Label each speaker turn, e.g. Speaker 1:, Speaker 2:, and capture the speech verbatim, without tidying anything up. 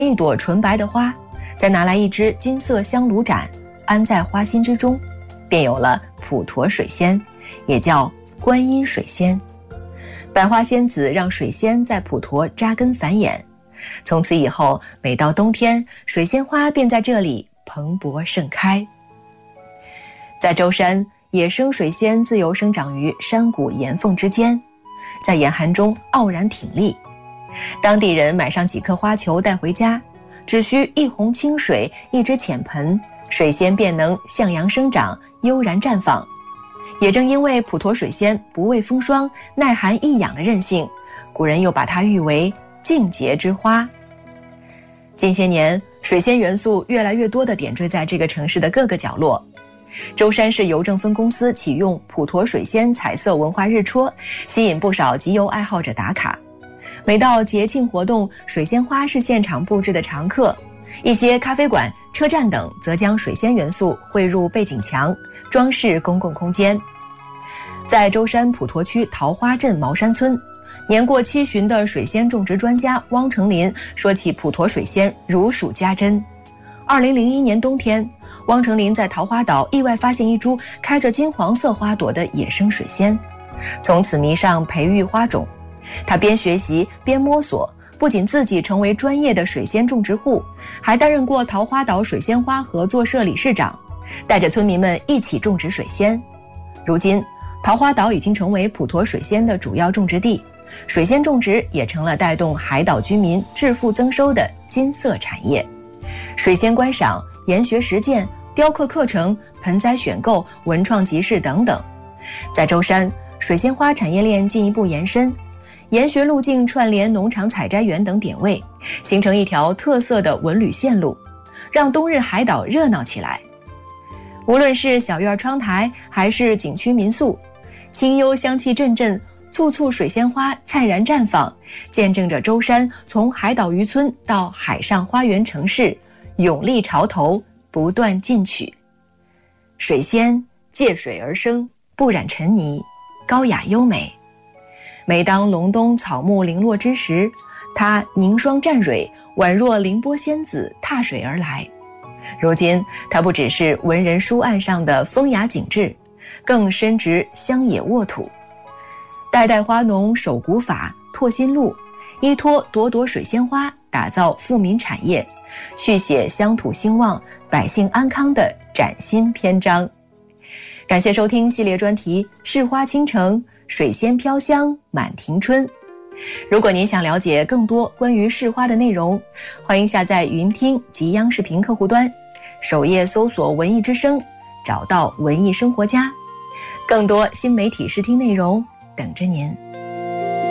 Speaker 1: 一朵纯白的花，再拿来一支金色香炉盏，安在花心之中，便有了普陀水仙，也叫观音水仙。百花仙子让水仙在普陀扎根繁衍，从此以后，每到冬天，水仙花便在这里蓬勃盛开。在舟山，野生水仙自由生长于山谷岩缝之间，在严寒中傲然挺立。当地人买上几颗花球带回家，只需一泓清水，一只浅盆，水仙便能向阳生长，悠然绽放。也正因为普陀水仙不畏风霜、耐寒易养的韧性，古人又把它誉为净洁之花。近些年，水仙元素越来越多地点缀在这个城市的各个角落。舟山市邮政分公司启用普陀水仙彩色文化日戳，吸引不少集邮爱好者打卡。每到节庆活动，水仙花是现场布置的常客。一些咖啡馆、车站等则将水仙元素绘入背景墙，装饰公共空间。在舟山普陀区桃花镇茅山村，年过七旬的水仙种植专家汪成林说起普陀水仙如数家珍。二零零一年冬天，汪成林在桃花岛意外发现一株开着金黄色花朵的野生水仙，从此迷上培育花种。他边学习边摸索，不仅自己成为专业的水仙种植户，还担任过桃花岛水仙花合作社理事长，带着村民们一起种植水仙。如今，桃花岛已经成为普陀水仙的主要种植地，水仙种植也成了带动海岛居民致富增收的金色产业。水仙观赏、研学实践、雕刻课程、盆栽选购、文创集市等等。在舟山，水仙花产业链进一步延伸，研学路径串联农场采摘园等点位，形成一条特色的文旅线路，让冬日海岛热闹起来。无论是小院窗台还是景区民宿，清幽香气阵阵，簇簇水仙花灿然绽放，见证着舟山从海岛渔村到海上花园城市，勇立潮头，不断进取。水仙借水而生，不染尘泥，高雅优美。每当隆冬草木零落之时，它凝霜绽蕊，宛若凌波仙子踏水而来。如今，它不只是文人书案上的风雅景致，更深植乡野沃土。代代花农守古法，拓新路，依托朵朵水仙花，打造富民产业，续写乡土兴旺、百姓安康的崭新篇章。感谢收听系列专题《市花倾城，水仙飘香满庭春》。如果您想了解更多关于市花的内容，欢迎下载云听及央视频客户端，首页搜索文艺之声，找到文艺生活家，更多新媒体视听内容等着您。